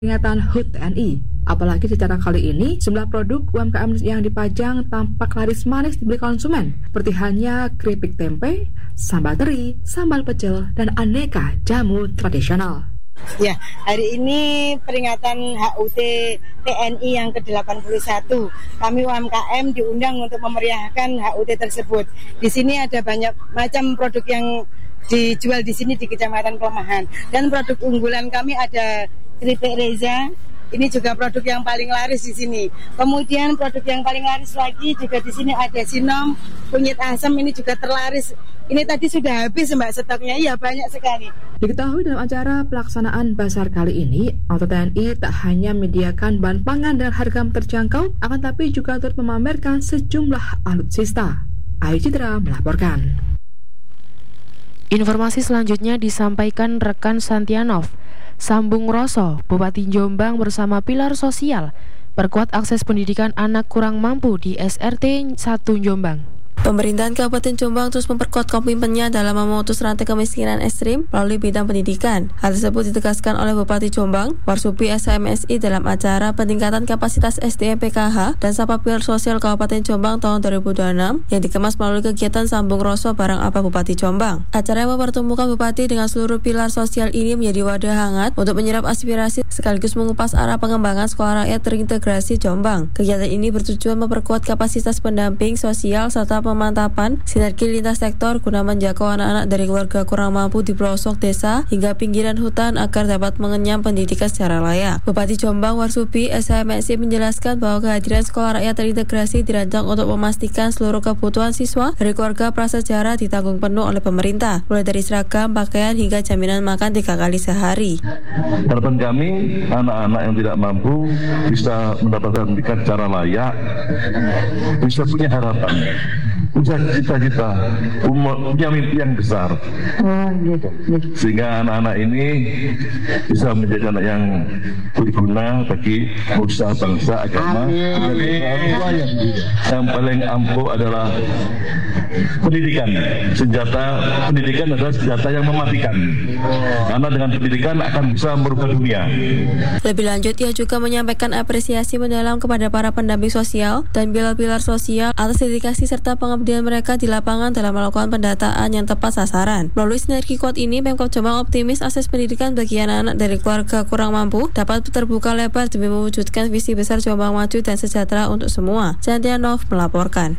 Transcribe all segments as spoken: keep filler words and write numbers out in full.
peringatan H U T T N I. Apalagi secara kali ini, jumlah produk U M K M yang dipajang tampak laris manis dibeli konsumen, seperti halnya keripik tempe, sambal teri, sambal pecel, dan aneka jamu tradisional. Ya, hari ini peringatan H U T T N I yang ke delapan puluh satu. Kami U M K M diundang untuk memeriahkan H U T tersebut. Di sini ada banyak macam produk yang dijual di sini di Kecamatan Kelemahan. Dan produk unggulan kami ada keripik Reza. Ini juga produk yang paling laris di sini. Kemudian produk yang paling laris lagi juga di sini ada sinom, kunyit asam, ini juga terlaris. Ini tadi sudah habis Mbak stoknya, iya banyak sekali. Diketahui dalam acara pelaksanaan Basar kali ini, H U T T N I tak hanya menyediakan bahan pangan dengan harga terjangkau, akan tapi juga turut memamerkan sejumlah alutsista. Ayu Citra melaporkan. Informasi selanjutnya disampaikan rekan Santianov. Sambung Roso, Bupati Jombang bersama Pilar Sosial perkuat akses pendidikan anak kurang mampu di S R T satu Jombang. Pemerintahan Kabupaten Jombang terus memperkuat komitmennya dalam memutus rantai kemiskinan ekstrim melalui bidang pendidikan. Hal tersebut ditegaskan oleh Bupati Jombang, Warsupi S H M S I dalam acara peningkatan kapasitas S D M P K H dan Sapa Pilar Sosial Kabupaten Jombang tahun dua ribu dua puluh enam yang dikemas melalui kegiatan Sambung Roso Barang Apa Bupati Jombang. Acara yang mempertemukan Bupati dengan seluruh pilar sosial ini menjadi wadah hangat untuk menyerap aspirasi sekaligus mengupas arah pengembangan sekolah rakyat terintegrasi Jombang. Kegiatan ini bertujuan memperkuat kapasitas pendamping sosial serta pemantapan sinergi lintas sektor guna menjangkau anak-anak dari keluarga kurang mampu di pelosok desa hingga pinggiran hutan agar dapat mengenyam pendidikan secara layak. Bupati Jombang Warsupi S H M S I menjelaskan bahwa kehadiran sekolah rakyat terintegrasi dirancang untuk memastikan seluruh kebutuhan siswa dari keluarga prasejarah ditanggung penuh oleh pemerintah, mulai dari seragam, pakaian hingga jaminan makan tiga kali sehari. Harapan kami anak-anak yang tidak mampu bisa mendapatkan pendidikan secara layak, bisa punya harapan, punya cita-cita, punya mimpi yang besar, sehingga anak-anak ini bisa menjadi anak yang berguna bagi bangsa, bangsa, agama. Yang paling ampuh adalah pendidikan. Senjata pendidikan adalah senjata yang mematikan, karena dengan pendidikan akan bisa merubah dunia. Lebih lanjut, ia juga menyampaikan apresiasi mendalam kepada para pendamping sosial dan pilar-pilar sosial atas dedikasi serta pengabdian mereka di lapangan dalam melakukan pendataan yang tepat sasaran. Melalui sinergi kuat ini, Pemkab Jombang optimis akses pendidikan bagi anak-anak dari keluarga kurang mampu dapat terbuka lebar demi mewujudkan visi besar Jombang maju dan sejahtera untuk semua. Santianov melaporkan.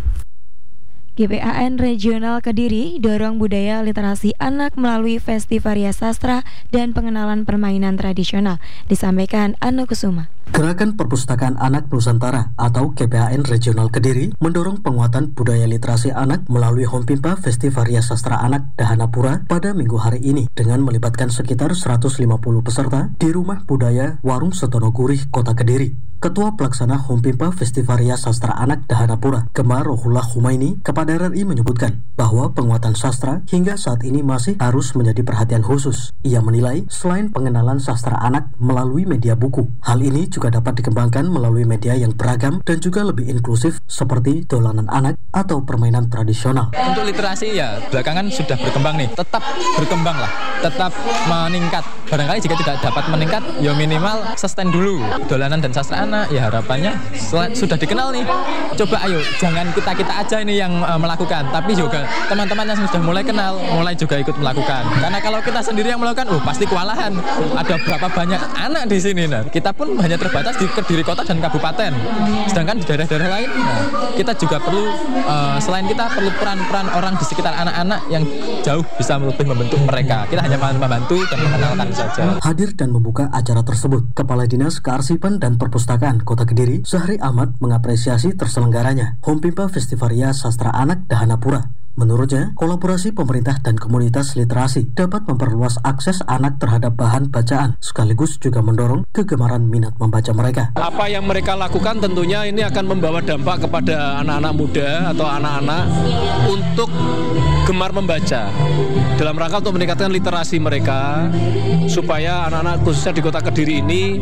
G P A N Regional Kediri dorong budaya literasi anak melalui Festivaria Sastra dan pengenalan permainan tradisional, disampaikan Anu Kusuma. Gerakan Perpustakaan Anak Nusantara atau G P A N Regional Kediri mendorong penguatan budaya literasi anak melalui Hompimpa Festivaria Sastra Anak Dahanapura pada minggu hari ini dengan melibatkan sekitar seratus lima puluh peserta di Rumah Budaya Warung Setono Gurih, Kota Kediri. Ketua Pelaksana Hompimpa Festivaria Sastra Anak Dahanapura, Gemma Rohullah Humaini, kepada R R I menyebutkan bahwa penguatan sastra hingga saat ini masih harus menjadi perhatian khusus. Ia menilai selain pengenalan sastra anak melalui media buku, hal ini juga dapat dikembangkan melalui media yang beragam dan juga lebih inklusif seperti dolanan anak atau permainan tradisional. Untuk literasi ya belakangan sudah berkembang nih, tetap berkembang lah, tetap meningkat. Barangkali jika tidak dapat meningkat, ya minimal sustain dulu. Dolanan dan sastra anak, ya harapannya sudah dikenal nih. Coba ayo, jangan kita-kita aja ini yang uh, melakukan, tapi juga teman-teman yang sudah mulai kenal, mulai juga ikut melakukan. Karena kalau kita sendiri yang melakukan, oh pasti kewalahan. Ada berapa banyak anak di sini, nah. Kita pun hanya terbatas di Kediri Kota dan Kabupaten. Sedangkan di daerah-daerah lain, nah, kita juga perlu, uh, selain kita perlu peran-peran orang di sekitar anak-anak yang jauh bisa lebih membentuk mereka. Kita hanya membantu dan mengenalkan saja. Hadir dan membuka acara tersebut, Kepala Dinas Kearsipan dan Perpustakaan Kota Kediri, Zahri Ahmad, mengapresiasi terselenggaranya Hompimpa Festivaria Sastra Anak Dahanapura. Menurutnya, kolaborasi pemerintah dan komunitas literasi dapat memperluas akses anak terhadap bahan bacaan, sekaligus juga mendorong kegemaran minat membaca mereka. Apa yang mereka lakukan tentunya ini akan membawa dampak kepada anak-anak muda atau anak-anak untuk gemar membaca, dalam rangka untuk meningkatkan literasi mereka, supaya anak-anak khususnya di Kota Kediri ini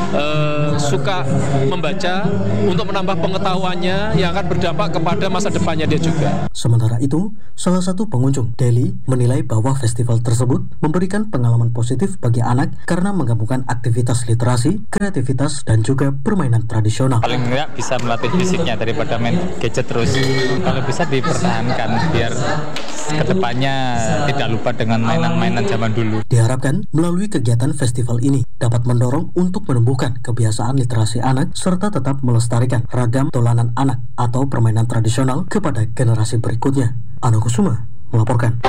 eh, suka membaca untuk menambah pengetahuannya yang akan berdampak kepada masa depannya dia juga. Sementara itu, itu, salah satu pengunjung, Deli, menilai bahwa festival tersebut memberikan pengalaman positif bagi anak karena menggabungkan aktivitas literasi, kreativitas, dan juga permainan tradisional. Paling enggak bisa melatih fisiknya daripada main gadget terus. Kalau bisa dipertahankan biar kedepannya tidak lupa dengan mainan-mainan zaman dulu. Diharapkan melalui kegiatan festival ini dapat mendorong untuk menumbuhkan kebiasaan literasi anak serta tetap melestarikan ragam dolanan anak atau permainan tradisional kepada generasi berikutnya. Ano Kusuma melaporkan.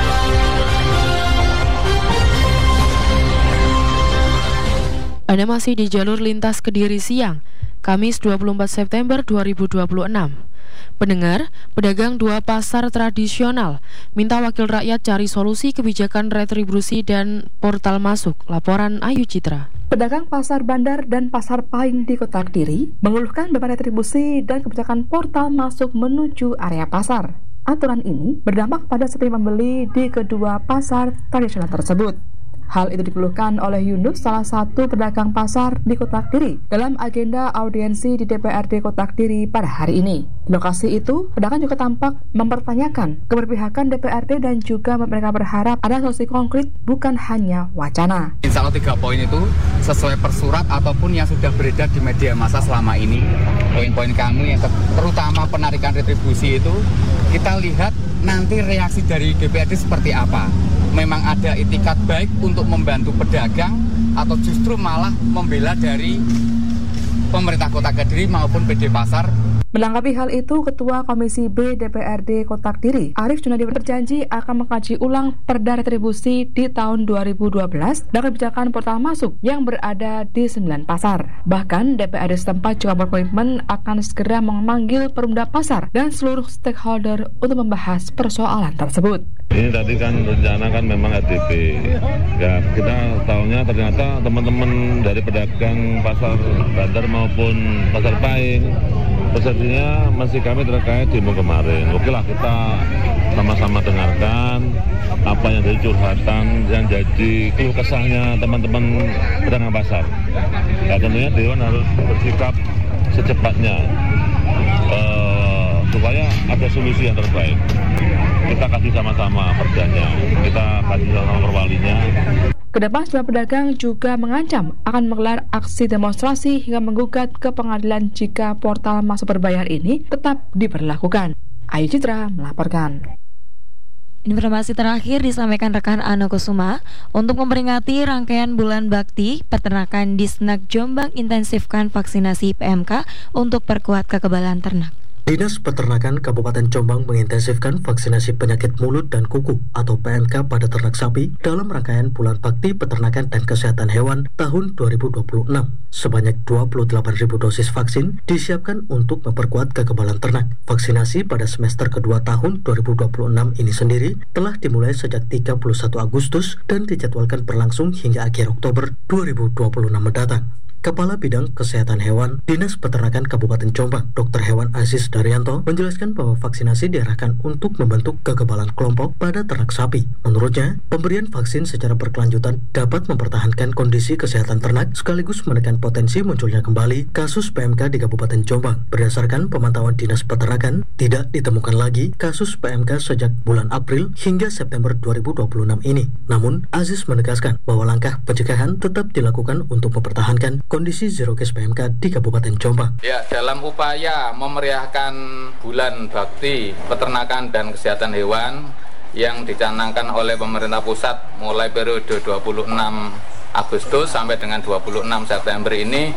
Anda masih di jalur lintas Kediri siang, Kamis dua puluh empat September dua ribu dua puluh enam. Pendengar, pedagang dua pasar tradisional minta wakil rakyat cari solusi kebijakan retribusi dan portal masuk. Laporan Ayu Citra. Pedagang pasar Bandar dan pasar Pahing di Kota Kediri mengeluhkan beban retribusi dan kebijakan portal masuk menuju area pasar. Aturan ini berdampak pada sepi pembeli di kedua pasar tradisional tersebut. Hal itu dikeluhkan oleh Yunus, salah satu pedagang pasar di Kota Kediri, dalam agenda audiensi di D P R D Kota Kediri pada hari ini. Di lokasi itu, pedagang juga tampak mempertanyakan keberpihakan D P R D dan juga mereka berharap ada solusi konkret, bukan hanya wacana. Insya Allah tiga poin itu sesuai persurat ataupun yang sudah beredar di media massa selama ini. Poin-poin kami yang terutama penarikan retribusi itu, kita lihat nanti reaksi dari D P R D seperti apa. Memang ada itikat baik untuk membantu pedagang atau justru malah membela dari pemerintah Kota Kediri maupun P D Pasar. Menanggapi hal itu, Ketua Komisi B D P R D Kota Kediri, Arif Junadi, berjanji akan mengkaji ulang perda retribusi di tahun dua ribu dua belas dan kebijakan portal masuk yang berada di sembilan pasar. Bahkan D P R D setempat juga berkomitmen akan segera memanggil perumda pasar dan seluruh stakeholder untuk membahas persoalan tersebut. Ini tadi kan rencana kan memang R D P. Ya, kita tahunya ternyata teman-teman dari pedagang pasar Bandar maupun pasar Pahing persepsinya masih kami terkait demo kemarin. Oke lah, kita sama-sama dengarkan apa yang jadi curhatan, yang jadi keluh kesahnya teman-teman pedagang pasar. Ya, tentunya Dewan harus bersikap secepatnya uh, supaya ada solusi yang terbaik. Kita kasih sama-sama perdanya, kita kasih sama-sama perwalinya. Kedepan sejumlah pedagang juga mengancam akan menggelar aksi demonstrasi hingga menggugat ke pengadilan jika portal masuk berbayar ini tetap diberlakukan. Ayu Citra melaporkan. Informasi terakhir disampaikan rekan Ano Kusuma. Untuk memperingati rangkaian bulan bakti, peternakan Disnak Jombang intensifkan vaksinasi P M K untuk perkuat kekebalan ternak. Dinas Peternakan Kabupaten Jombang mengintensifkan vaksinasi penyakit mulut dan kuku atau P M K pada ternak sapi dalam rangkaian Bulan Bakti Peternakan dan Kesehatan Hewan tahun dua ribu dua puluh enam. Sebanyak dua puluh delapan ribu dosis vaksin disiapkan untuk memperkuat kekebalan ternak. Vaksinasi pada semester kedua tahun dua ribu dua puluh enam ini sendiri telah dimulai sejak tiga puluh satu Agustus dan dijadwalkan berlangsung hingga akhir Oktober dua ribu dua puluh enam mendatang. Kepala Bidang Kesehatan Hewan Dinas Peternakan Kabupaten Jombang, Dokter Hewan Aziz Daryanto, menjelaskan bahwa vaksinasi diarahkan untuk membentuk kekebalan kelompok pada ternak sapi. Menurutnya, pemberian vaksin secara berkelanjutan dapat mempertahankan kondisi kesehatan ternak sekaligus menekan potensi munculnya kembali kasus P M K di Kabupaten Jombang. Berdasarkan pemantauan Dinas Peternakan, tidak ditemukan lagi kasus P M K sejak bulan April hingga September dua ribu dua puluh enam ini. Namun, Aziz menegaskan bahwa langkah pencegahan tetap dilakukan untuk mempertahankan kondisi zero case P M K di Kabupaten Jombang. Ya, dalam upaya memeriahkan bulan bakti peternakan dan kesehatan hewan yang dicanangkan oleh pemerintah pusat mulai periode dua puluh enam Agustus sampai dengan dua puluh enam September ini,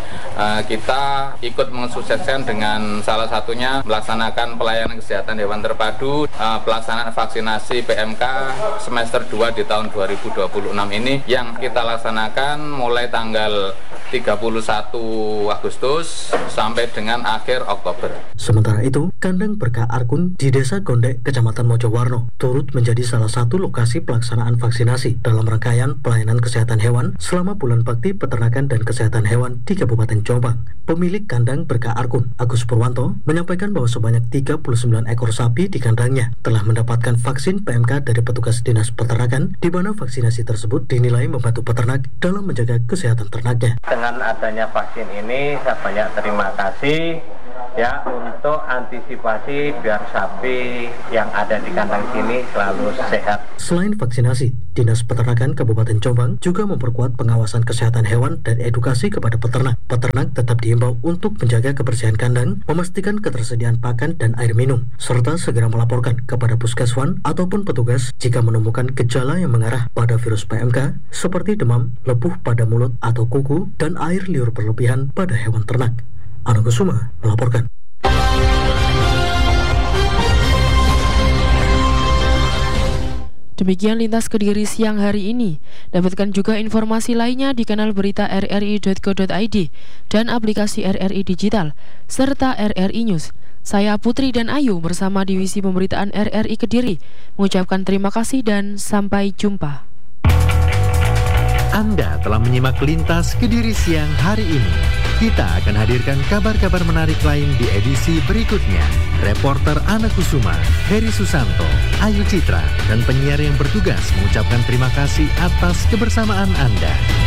kita ikut mensukseskan dengan salah satunya melaksanakan pelayanan kesehatan hewan terpadu, pelaksanaan vaksinasi P M K semester dua di tahun dua ribu dua puluh enam ini yang kita laksanakan mulai tanggal tiga puluh satu Agustus sampai dengan akhir Oktober. Sementara itu, kandang berkah Arkun di Desa Gondek, Kecamatan Mojowarno, turut menjadi salah satu lokasi pelaksanaan vaksinasi dalam rangkaian pelayanan kesehatan hewan selama bulan bakti peternakan dan kesehatan hewan di Kabupaten Jombang. Pemilik kandang berkah Arkun, Agus Purwanto, menyampaikan bahwa sebanyak tiga puluh sembilan ekor sapi di kandangnya telah mendapatkan vaksin P M K dari petugas Dinas Peternakan, di mana vaksinasi tersebut dinilai membantu peternak dalam menjaga kesehatan ternaknya. Dengan adanya vaksin ini, saya banyak terima kasih ya untuk antisipasi biar sapi yang ada di kandang sini selalu sehat. Selain vaksinasi, Dinas Peternakan Kabupaten Jombang juga memperkuat pengawasan kesehatan hewan dan edukasi kepada peternak. Peternak tetap diimbau untuk menjaga kebersihan kandang, memastikan ketersediaan pakan dan air minum, serta segera melaporkan kepada puskeswan ataupun petugas jika menemukan gejala yang mengarah pada virus P M K seperti demam, lepuh pada mulut atau kuku, dan air liur berlebihan pada hewan ternak. Anang Kusuma melaporkan. Demikian Lintas Kediri siang hari ini. Dapatkan juga informasi lainnya di kanal berita r r i dot co dot i d dan aplikasi R R I Digital, serta R R I News. Saya Putri dan Ayu bersama Divisi Pemberitaan R R I Kediri mengucapkan terima kasih dan sampai jumpa. Anda telah menyimak Lintas Kediri siang hari ini. Kita akan hadirkan kabar-kabar menarik lain di edisi berikutnya. Reporter Ana Kusuma, Heri Susanto, Ayu Citra, dan penyiar yang bertugas mengucapkan terima kasih atas kebersamaan Anda.